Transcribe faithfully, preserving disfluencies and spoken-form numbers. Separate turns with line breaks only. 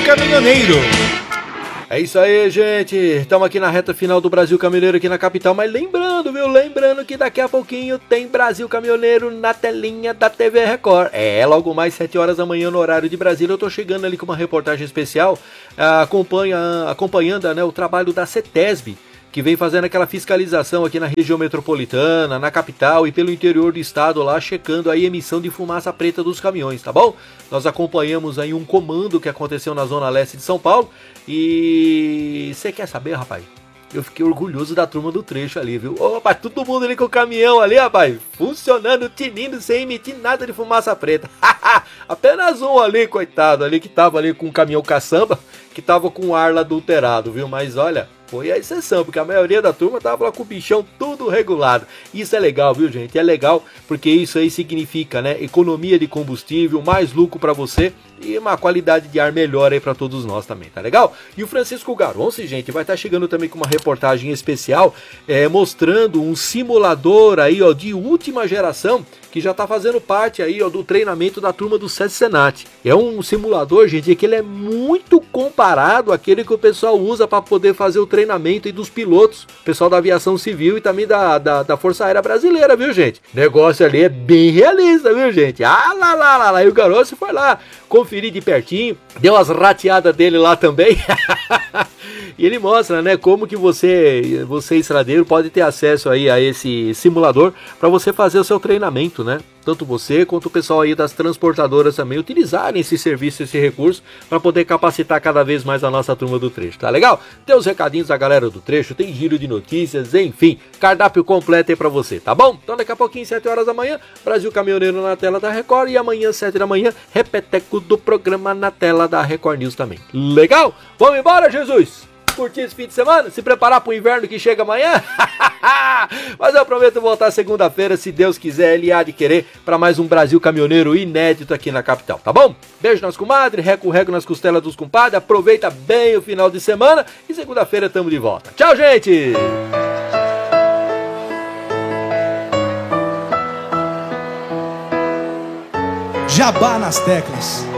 Caminhoneiro. É isso aí, gente. Estamos aqui na reta final do Brasil Caminhoneiro aqui na capital. Mas lembrando, viu? Lembrando que daqui a pouquinho tem Brasil Caminhoneiro na telinha da T V Record. É, logo mais sete horas da manhã no horário de Brasília. Eu tô chegando ali com uma reportagem especial, acompanha, acompanhando, né, o trabalho da CETESB, que vem fazendo aquela fiscalização aqui na região metropolitana, na capital e pelo interior do estado lá, checando a emissão de fumaça preta dos caminhões, tá bom? Nós acompanhamos aí um comando que aconteceu na zona leste de São Paulo e... Você quer saber, rapaz? Eu fiquei orgulhoso da turma do trecho ali, viu? Ô, rapaz, todo mundo ali com o caminhão ali, rapaz, funcionando, tinindo, sem emitir nada de fumaça preta. Apenas um ali, coitado, ali que tava ali com o caminhão caçamba, que tava com o ar lá adulterado, viu? Mas olha... Foi a exceção, porque a maioria da turma tava lá com o bichão tudo regulado. Isso é legal, viu, gente? É legal porque isso aí significa, né, economia de combustível, mais lucro para você e uma qualidade de ar melhor aí para todos nós também, tá legal? E o Francisco Garonce, gente, vai estar tá chegando também com uma reportagem especial é, mostrando um simulador aí, ó, de última geração que já tá fazendo parte aí, ó, do treinamento da turma do SESI Senat. É um simulador, gente, que ele é muito comparado àquele que o pessoal usa para poder fazer o treinamento aí dos pilotos, pessoal da aviação civil e também da, da, da Força Aérea Brasileira, viu, gente? O negócio ali é bem realista, viu, gente? Ah, lá, lá, lá, lá. E o garoto foi lá conferir de pertinho, deu as rateadas dele lá também. E ele mostra, né, como que você, você estradeiro, pode ter acesso aí a esse simulador para você fazer o seu treinamento, né? Tanto você quanto o pessoal aí das transportadoras também utilizarem esse serviço, esse recurso, para poder capacitar cada vez mais a nossa turma do trecho, tá legal? Tem os recadinhos da galera do trecho, tem giro de notícias, enfim, cardápio completo aí para você, tá bom? Então daqui a pouquinho, sete horas da manhã, Brasil Caminhoneiro na tela da Record e amanhã, sete da manhã, repeteco do programa na tela da Record News também. Legal? Vamos embora, Jesus! Curtir esse fim de semana, se preparar para o inverno que chega amanhã. Mas eu prometo voltar segunda-feira, se Deus quiser, ele há de querer, para mais um Brasil Caminhoneiro inédito aqui na capital, tá bom? Beijo nas comadres, reco-reco nas costelas dos compadres, aproveita bem o final de semana e segunda-feira estamos de volta. Tchau, gente!
Jabá nas teclas.